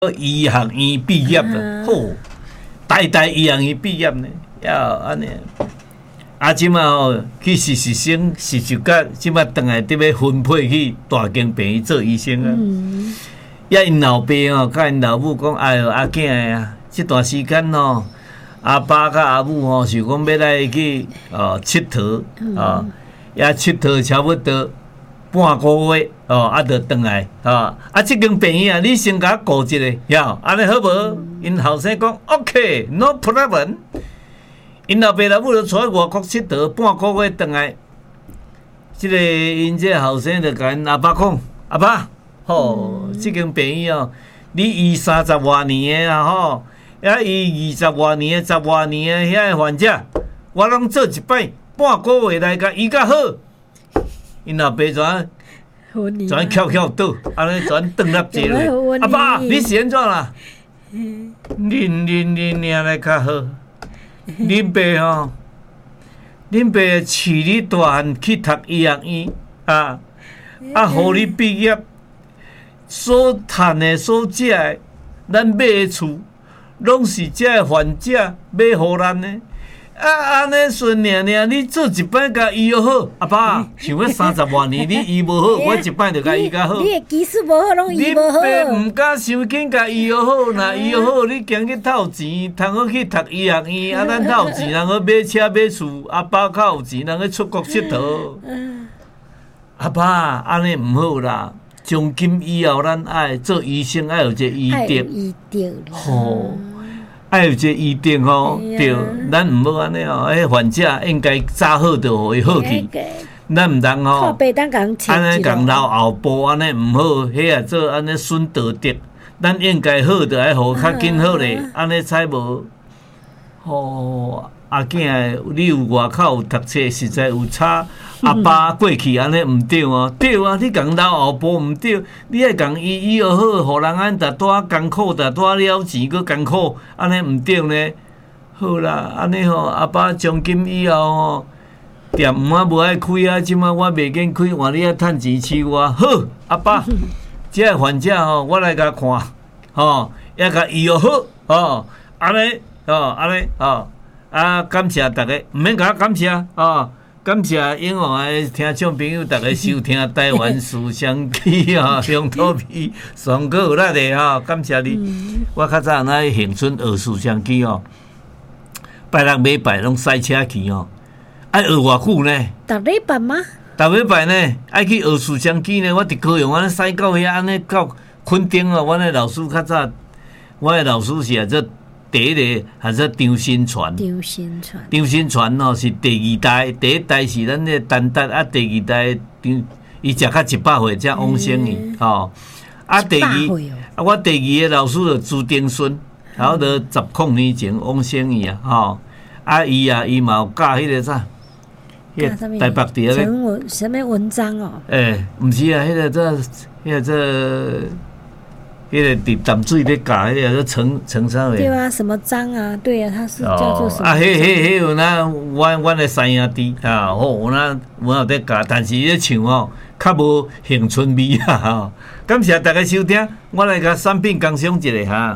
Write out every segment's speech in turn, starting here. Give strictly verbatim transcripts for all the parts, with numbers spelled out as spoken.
医学院毕业的，吼、嗯，代代医学院毕业呢，要安尼。啊，即马吼去实习生，实习甲即马转来得要分配去大间病院做医生啊。嗯。呀，因老爸吼，甲因老母讲，哎哟，阿囝啊，这段时间吼，阿爸甲阿母吼是讲要来去哦佚佗哦，呀佚佗差不多半个月哦，啊，就转来哦。啊，即间病院啊，你先甲顾一下，呀，安尼好无？因后生讲 ，OK，no problem。因老爸老母就出去外国佚佗半个月，转来，即、这个因这后生就甲因阿爸讲，阿爸，吼、嗯，即间病院哦，你医三十多年的啊，吼，遐医二十多年、十多年的遐患者，我拢做一摆，半个月来甲医较好。因老爸全全翘翘倒，安尼全转落坐咧。阿爸，你是安怎啦？恁恁恁娘来较好。恁爸吼，恁爸饲你大汉去读医学院啊，啊，互你毕业，所趁的、所食的，咱买的厝，拢是这个患者买互咱的。啊，安尼顺娘娘，你做一摆甲医药好，阿爸，想要三十多年你医无好，我一摆就甲医较好。 你的技术无好，拢医无好。 恁爸毋敢伤紧甲医药好，若医药好，你经去透钱，通好去读医学院，啊，咱透钱，通好买车买厝，阿爸较有钱，通去出国佚佗。阿爸，安尼毋好啦，从今以后咱爱做医生，爱有一个医德。 医德。 吼。爱有一个医德吼，对，咱毋好安尼哦，迄患者应该早好就互伊好去，咱毋通吼，安尼共留后步，安尼毋好，迄也做安尼损道德。咱应该好就爱互较紧好咧，安尼才无。吼，阿囝，你有外口有读册，实在有差。阿爸过去安尼毋对哦，对啊，你共留后步毋对，你爱共医医学好，互人安逐拄艰苦，逐拄了钱，佫艰苦，安尼毋对呢。好啦，安尼吼，阿爸从今以后吼，店毋啊无爱开啊，即摆我袂瘾开，换你啊趁钱饲我。好，阿爸，即个患者吼，我来甲看，吼，也甲医学好，吼，安尼，吼，安尼，吼，啊，感谢大家，毋免甲我感谢啊。感谢永华的听众朋友，大家收听台湾思想机吼，乡土味上个有力的吼，感谢你。嗯、我较早那恒春学思想机吼，拜六礼拜拢赛车去吼，爱学偌久呢？ 逐礼拜吗？ 逐礼拜呢，爱去学思想机呢。我伫高雄安尼赛到遐安尼到垦丁哦，我的老师较早，我的老师是啊这。第一个还是张新传， 张新传， 张新传吼是第二代，第一代是咱的丹达，啊第二代张，伊食较一百岁才往生去，吼、嗯，啊第二，啊我第二个老师就朱丁顺，然后就十空年前往生去啊，吼，啊伊啊伊嘛有教迄个啥，迄个台北第一个陈文什么文章哦？ 诶、欸，毋是啊，迄、那个这，迄、那个这。迄个伫淡水咧教，迄个陈陈啥个？ 对啊，什么章啊？对啊，他是叫做什么？ 啊，迄迄迄有那阮阮的三兄弟啊，吼，有那有那在教，但是咧唱吼，较无乡村味啊，吼。感谢大家收听，我来甲产品工商一下哈。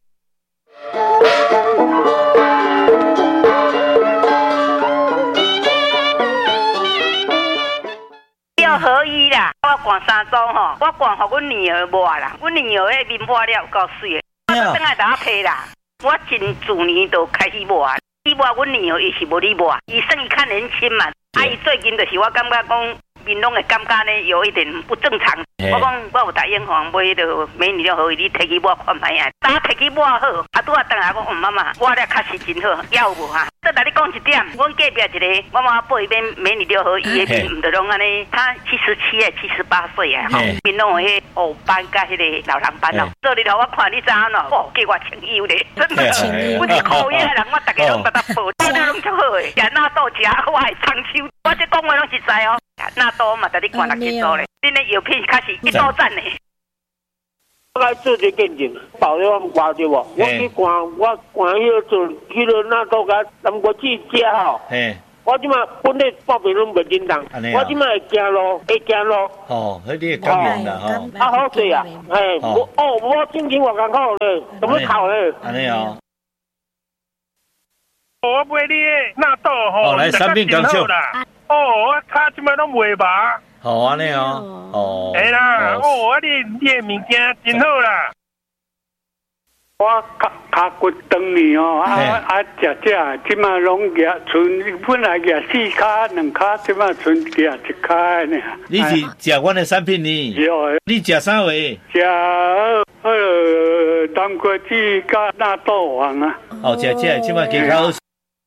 合一啦，我灌三组吼，我灌互阮女儿抹啦，阮女儿迄面抹了有够水的，我都等下打批啦。我真自年就开始抹，伊抹阮女儿伊是无咧抹，伊算伊较年轻嘛，啊伊最近就是我感觉讲面拢会感觉呢有一点不正常。我讲我有答应互买迄个美女了合一，你摕去抹看歹啊？当摕去抹好，啊拄啊等下讲嗯妈妈，我了确实真好，要有无哈？再来你讲一点，阮隔壁一个我妈报伊面美女了合一的面，毋着拢安尼，他七十七诶，七十八岁啊，吼，面拢有迄黑斑甲迄个老人斑哦。做里头我看你知影咯，哦，计我情友咧，真的，阮是可以诶人，我逐个拢甲他报，我拢足好诶，也那倒食我会长寿，我这讲话拢实在哦。那多嘛，甲你灌六千多咧，恁的药品开始一刀斩咧。 我来做一见证，保了我挂对无？我去灌，我灌迄个做迄个那多个南国去食吼。 我即马本来报名拢民进党，我即马会行路，会行路。 哦，迄你感恩啦吼。 啊好势啊，哎，我哦，我心情我艰苦咧，怎么考咧？ 安尼哦。 我买你纳豆吼， 哦，来三片刚秀啦。哦，我卡即马拢袂麻。 好安尼哦。哦。 哎啦，哦，我你你的物件真好啦。 我脚脚骨长呢哦，啊啊食食，即马拢夹剩，本来夹四骹两骹，即马剩夹一骹呢。 你是食阮的产品呢？ 是哦。 你食啥货？ 食呃南瓜子甲纳豆黄啊。 哦，食食，即马加较好。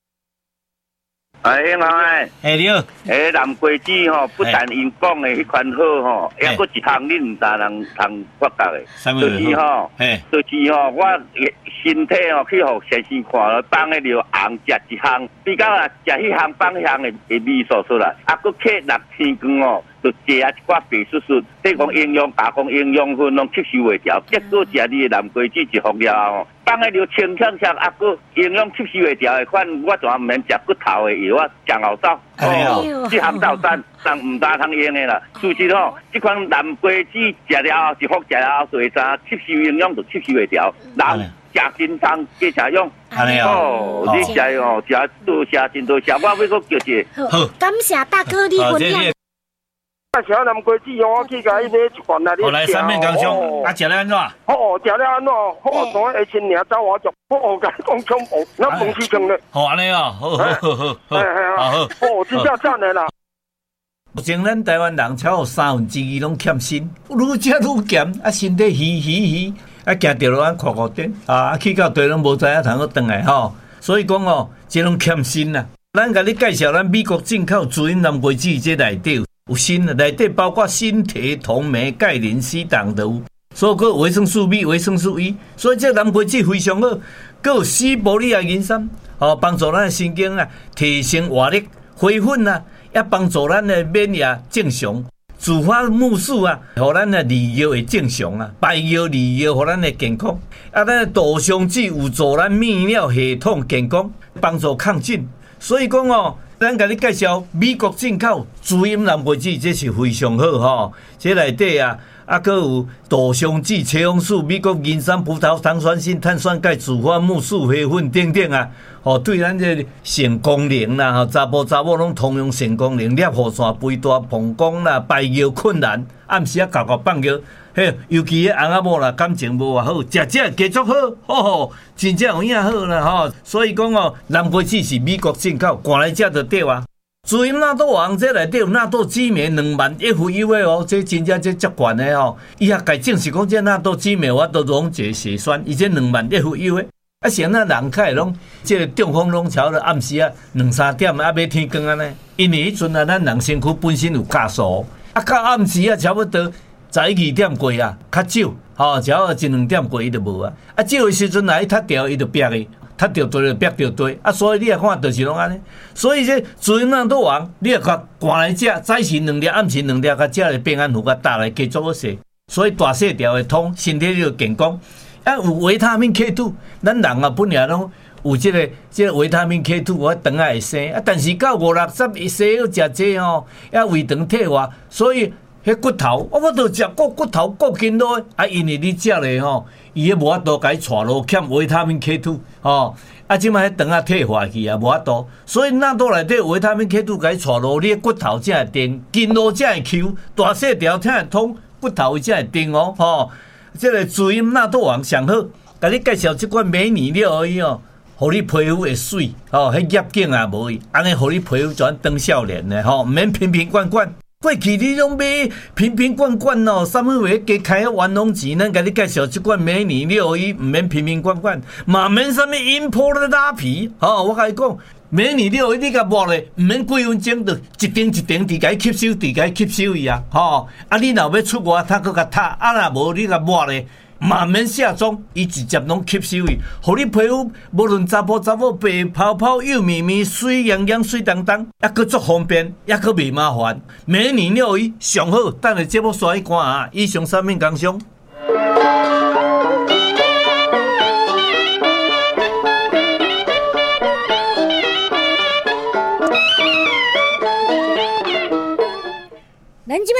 哎，英哎， 哎你好， 哎南瓜子吼，不但因讲的迄款好吼，还佫一项你唔知人通发觉的，就是吼，就是吼，我身体吼去互先生看了，放迄条红食一项，比较啊食迄项放迄项的会味素出来，啊佫克六天光哦，就食啊一寡白sussus，即讲营养加工营养分拢吸收袂掉，结果食你的南瓜子一服了后。放迄条清香香，啊，佮营养吸收袂掉的款，我全唔免食骨头的药，我酱后走。哦，即项早餐人唔大通用的啦。事实吼，即款南瓜子食了后，一服食了后，就会知吸收营养就吸收袂掉。人食真重，加食用。哦，你食哦，食多食真多食，我要佮叫一个。 好，感谢大哥你分享。 啊，小南瓜子我去甲伊买一罐来你食。 我来三面刚兄，啊，食了安怎？ 好，食了安怎？好，从下亲娘走我做，好，甲你讲恐怖，那问题强咧。 好安尼哦，好好好好好， 好好。哦，真正赞的啦。 目前咱台湾人超过三分之二拢欠锌，愈食愈咸，啊，身体虚虚虚，啊，行着落安哭哭点，啊，去到地拢无知影通个转来吼，所以讲哦，这拢欠锌啦。咱甲你介绍咱美国进口主因南瓜子这内底。有锌啊，内底包括锌、铁、铜、镁、钙、磷、硒等都有，所以个维生素 B、维生素 E， 所以这南瓜子非常好。佮有西伯利亚银参，哦，帮助咱的神经啊提升活力、恢复啊，也帮助咱的免疫正常。紫花木素啊，互咱的胰药会正常啊，白药、胰药互咱的健康。啊，咱的杜香子有助咱泌尿系统健康，帮助抗菌。所以讲哦。咱甲你介绍美国进口主因南瓜子，这是非常好吼。这内底啊，啊，佮有杜香子、茄红素、美国银参、葡萄糖酸性、碳酸钙、紫花木素、黑粉等等啊，吼，对咱这性功能啦，吼，查甫查某拢通用性功能，尿护腺肥大、膀胱啦、排尿困难，暗时啊搞搞放尿。嘿，尤其迄翁仔某啦，感情无偌好，食食继续好，吼吼，真正有影好啦吼。所以讲哦，南瓜子是美国进口，赶来食就对啊。主因纳豆王这内底有纳豆激酶两万 F U A 哦，这真正这足悬的哦。伊也家证实讲，这纳豆激酶我都溶解血栓，伊这两万 F U A。啊，现在人开拢，这个中风拢超了暗时啊两三点啊，要天光啊呢。因为迄阵啊，咱人身躯本身有酵素，啊，到暗时啊，差不多。十一二点过啊，较少，吼，只要一两点过伊就无啊。啊，少的时阵来踢掉，伊就逼的，踢掉对就逼掉对。啊，所以你来看，就是拢安尼。所以这主因纳豆王，你也甲赶来食，早晨两粒，暗时两粒，甲食来平安符，甲打来加足好势。所以大细条会通，身体就健康。啊，有维他命 K 二，咱人啊本来拢有这个这个维他命 K 二，我肠仔会生。啊，但是到五六十一岁要食这吼，要胃肠退化，所以。迄骨头，我我著食骨骨头骨筋络啊，因为你食咧吼，伊迄无法度甲伊带落欠维他命 K 二 吼，啊，即摆迄肠仔退化去啊，无法度，所以纳豆内底维他命 K 二甲伊带落，你骨头才会定，筋络才会 Q， 大细条才会通，骨头才会定哦，吼，这个主因纳豆王上好，甲你介绍即款美女料而已哦，互你皮肤会水，吼，迄业景也无伊，安尼互你皮肤转当少年咧，吼，毋免瓶瓶罐罐。过去你拢买瓶瓶罐罐哦，啥物话加开啊玩弄钱，咱甲你介绍即款美女六一，毋免瓶瓶罐罐，嘛免啥物 import 拉皮，吼，我甲你讲，美女六一你甲抹咧，毋免几分钟就一丁一丁伫甲伊吸收，伫甲伊吸收伊啊，吼，啊你若要出外，他搁甲擦，啊若无你甲抹咧。嘛免卸妆，伊直接拢吸收伊，互你皮肤无论查甫查某白泡泡、幼绵绵、水洋洋、水当当，也搁足方便，也搁袂麻烦。美女料伊上好，等下节目刷去看啊！以上三面工商。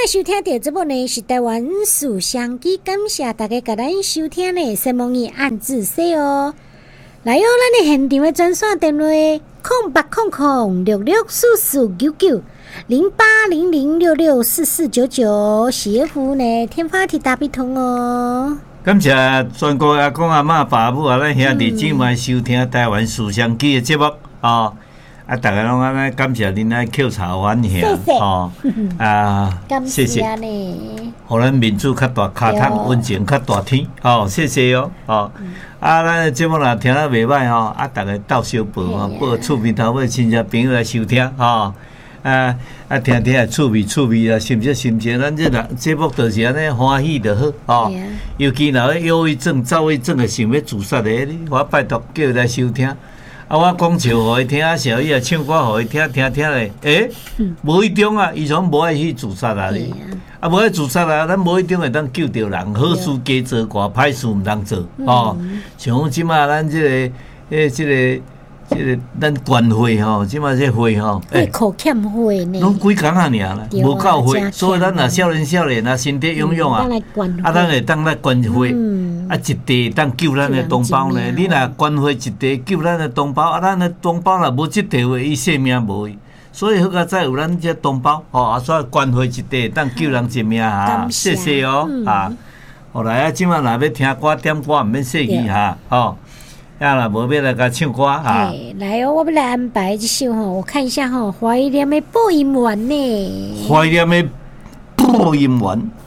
来收听到这部呢是台湾书香机，感谢大家甲咱收听呢，希望你按字说哦。来哦，咱的现场的专线电话空八空空六六四四九九零八零零六六四四九九，喜悦服务呢，天发体大笔通哦。 感谢全国阿公阿嬷爸母啊，咱兄弟姊妹收听台湾书香机的节目哦。啊，大家拢安尼感谢恁来口茶分享吼，啊，谢谢，互咱民主较大卡通，温情较大天，吼，谢谢哦，吼，啊，咱节目若听得袂歹吼，啊，大家斗相报吼，报厝边头尾亲戚朋友来收听吼，啊啊，听听趣味趣味啊，心情心情，咱这人节目就是安尼欢喜就好，吼，尤其若忧郁症、躁郁症的想要自杀的，我拜托叫伊来收听。啊！我讲笑互伊听，小伊也唱歌互伊听，听听咧。诶、欸，无意中啊，伊从无爱去自杀啊咧。啊，无爱自杀啊，咱无意中会当救着人，好事加做，寡歹事毋通做。哦，像讲即马咱即、這個诶，即、這个即个咱管会吼，即马这会吼， 会口欠会呢， 拢几工啊尔啦，无够会，所以咱若少年少年啊，身体臃臃啊，啊，咱会当来管会。啊，一地当救咱的同胞呢？你若关怀一地救咱的同胞，啊，咱的同胞若无即地话，伊性命无去。所以好佳在有咱这同胞，吼、哦，啊，所以关怀一地当救人一命哈，谢谢哦，嗯、啊，后来啊，即马若要听歌点歌，毋免设计哈，吼，啊，若无要来甲唱歌哈。 来哦，我要来安排一首吼，我看一下吼，怀念的播音员呢？ 怀念的播音员。